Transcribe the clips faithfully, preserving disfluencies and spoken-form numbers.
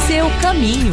seu caminho.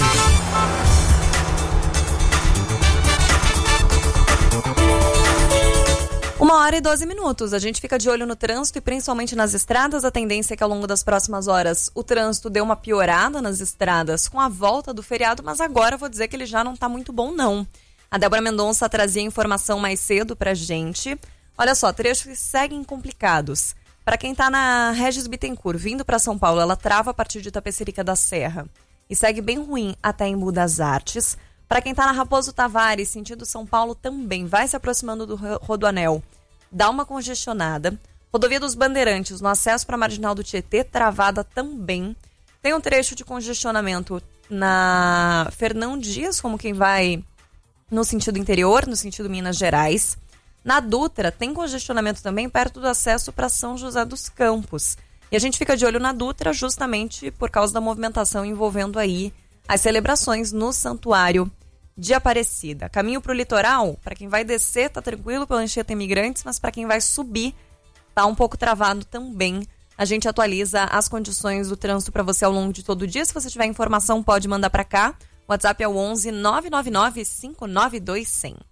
Uma hora e doze minutos. A gente fica de olho no trânsito e principalmente nas estradas. A tendência é que ao longo das próximas horas o trânsito dê uma piorada nas estradas com a volta do feriado, mas agora eu vou dizer que ele já não está muito bom, não. A Débora Mendonça trazia informação mais cedo pra gente. Olha só, trechos que seguem complicados. Para quem está na Regis Bittencourt, vindo para São Paulo, ela trava a partir de Itapecerica da Serra e segue bem ruim até Embu das Artes. Para quem está na Raposo Tavares, sentido São Paulo, também vai se aproximando do Rodoanel. Dá uma congestionada. Rodovia dos Bandeirantes, no acesso para a Marginal do Tietê, travada também. Tem um trecho de congestionamento na Fernão Dias, como quem vai no sentido interior, no sentido Minas Gerais. Na Dutra, tem congestionamento também perto do acesso para São José dos Campos. E a gente fica de olho na Dutra justamente por causa da movimentação envolvendo aí as celebrações no Santuário de Aparecida. Caminho para o litoral, para quem vai descer, tá tranquilo pela Anchieta Imigrantes, mas para quem vai subir, tá um pouco travado também. A gente atualiza as condições do trânsito para você ao longo de todo o dia. Se você tiver informação, pode mandar para cá. O WhatsApp é o onze nove nove nove cinco nove dois zero zero.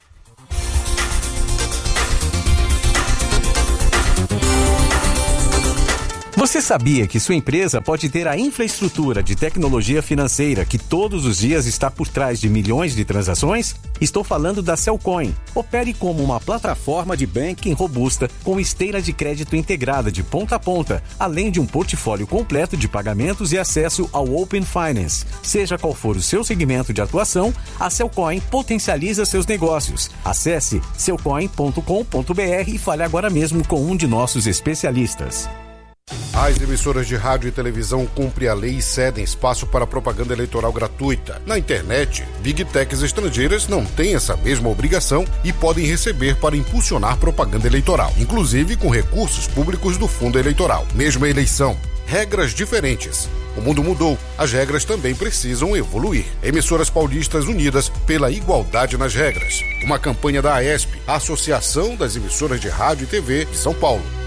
Você sabia que sua empresa pode ter a infraestrutura de tecnologia financeira que todos os dias está por trás de milhões de transações? Estou falando da Cellcoin. Opere como uma plataforma de banking robusta com esteira de crédito integrada de ponta a ponta, além de um portfólio completo de pagamentos e acesso ao Open Finance. Seja qual for o seu segmento de atuação, a Cellcoin potencializa seus negócios. Acesse cellcoin ponto com ponto b r e fale agora mesmo com um de nossos especialistas. As emissoras de rádio e televisão cumprem a lei e cedem espaço para propaganda eleitoral gratuita. Na internet, Big Techs estrangeiras não têm essa mesma obrigação e podem receber para impulsionar propaganda eleitoral, inclusive com recursos públicos do fundo eleitoral. Mesma eleição, regras diferentes. O mundo mudou, as regras também precisam evoluir. Emissoras paulistas unidas pela igualdade nas regras. Uma campanha da A E S P, a Associação das Emissoras de Rádio e T V de São Paulo.